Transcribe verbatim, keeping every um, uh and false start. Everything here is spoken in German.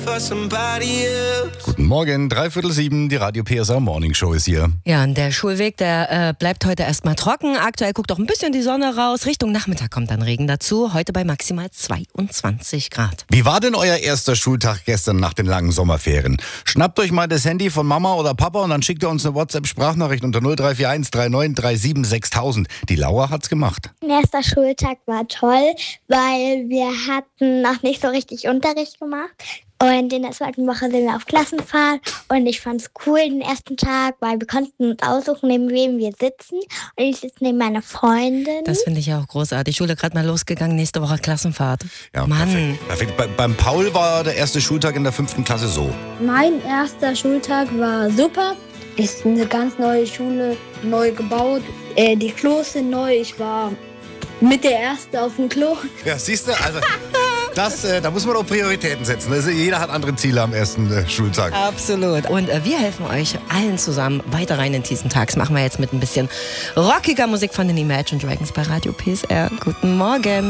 Guten Morgen, dreiviertel sieben, die Radio P S A Morning Show ist hier. Ja, und der Schulweg, der äh, bleibt heute erstmal trocken. Aktuell guckt auch ein bisschen die Sonne raus. Richtung Nachmittag kommt dann Regen dazu. Heute bei maximal zweiundzwanzig Grad. Wie war denn euer erster Schultag gestern nach den langen Sommerferien? Schnappt euch mal das Handy von Mama oder Papa und dann schickt ihr uns eine WhatsApp-Sprachnachricht unter null drei vier eins drei neun drei sieben sechstausend. Die Laura hat's gemacht. Mein erster Schultag war toll, weil wir hatten noch nicht so richtig Unterricht gemacht. Und in der zweiten Woche sind wir auf Klassenfahrt und ich fand es cool den ersten Tag, weil wir konnten uns aussuchen, neben wem wir sitzen. Und ich sitze neben meiner Freundin. Das finde ich ja auch großartig. Schule gerade mal losgegangen, nächste Woche Klassenfahrt. Ja, Mann. Perfekt. Perfekt. Bei, beim Paul war der erste Schultag in der fünften Klasse so. Mein erster Schultag war super. Ist eine ganz neue Schule, neu gebaut. Äh, die Klos sind neu. Ich war mit der Erste auf dem Klo. Ja, siehst du, also das, äh, da muss man auch Prioritäten setzen. Also jeder hat andere Ziele am ersten äh, Schultag. Absolut. Und äh, wir helfen euch allen zusammen weiter rein in diesen Tag. Das machen wir jetzt mit ein bisschen rockiger Musik von den Imagine Dragons bei Radio P S R. Guten Morgen.